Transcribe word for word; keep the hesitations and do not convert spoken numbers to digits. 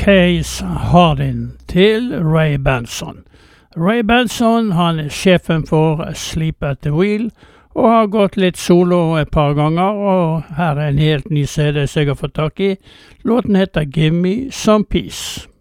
Case Hardin til Ray Benson. Ray Benson han er sjefen for Sleep at the Wheel, og har gått litt solo et par ganger, og her er en helt ny C D som jeg har fått tak i. Låten heter Give Me Some Peace.